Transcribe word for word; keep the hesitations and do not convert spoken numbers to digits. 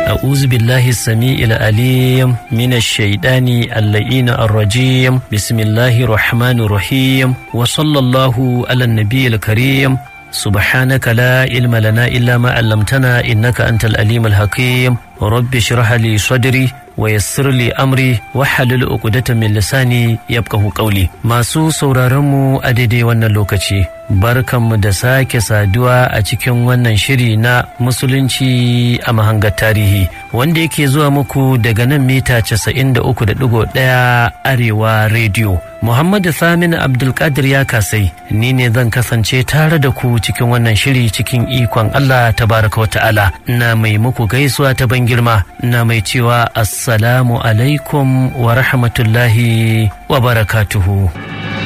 أعوذ بالله السميع العليم من الشيطان اللعين الرجيم. بسم الله الرحمن الرحيم، وصلى الله على النبي الكريم. سبحانك لا علم لنا إلا ما علمتنا إنك أنت العليم الحكيم. رب اشرح لي صدري ويسر لي أمري واحلل عقدة من لساني يفقهوا قولي. masu sauraronmu a daidai wannan lokaci, barkanmu da sake saduwa a cikin wannan shiri na musulunci a mahangar tarihi, wanda yake zuwa muku daga nan mita casa'in da uku da ɗigo ɗaya Arewa rediyo. Muhammadu Samin Abdulkadir ya kasai, ni ne zan kasance tare da ku cikin wannan shiri cikin ikon Allah tabaraka wa ta'ala. Ina mai muku gaisuwa ta ban girma, ina mai cewa assalamu alaikum wa rahmatullahi wa barakatuhu.